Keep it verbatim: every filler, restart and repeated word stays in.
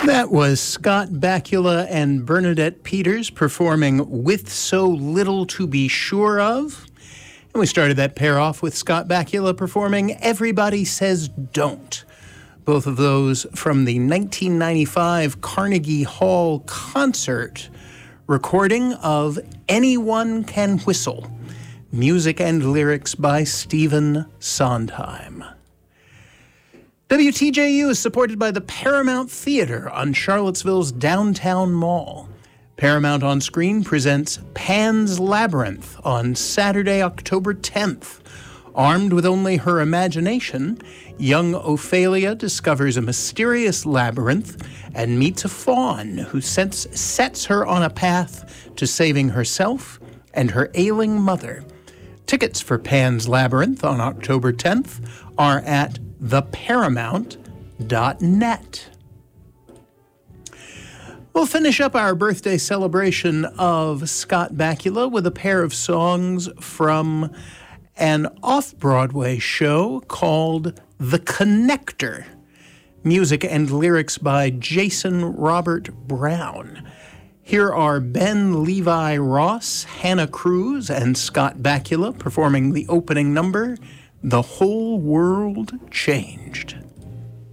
That was Scott Bakula and Bernadette Peters performing With So Little to Be Sure Of. And we started that pair off with Scott Bakula performing Everybody Says Don't. Both of those from the nineteen ninety-five Carnegie Hall concert recording of Anyone Can Whistle. Music and lyrics by Stephen Sondheim. W T J U is supported by the Paramount Theater on Charlottesville's downtown mall. Paramount On Screen presents Pan's Labyrinth on Saturday, October tenth. Armed with only her imagination, young Ophelia discovers a mysterious labyrinth and meets a faun who sets, sets her on a path to saving herself and her ailing mother. Tickets for Pan's Labyrinth on October tenth are at the paramount dot net. We'll finish up our birthday celebration of Scott Bakula with a pair of songs from an off-Broadway show called The Connector. Music and lyrics by Jason Robert Brown. Here are Ben Levi Ross, Hannah Cruz, and Scott Bakula performing the opening number, The Whole World Changed.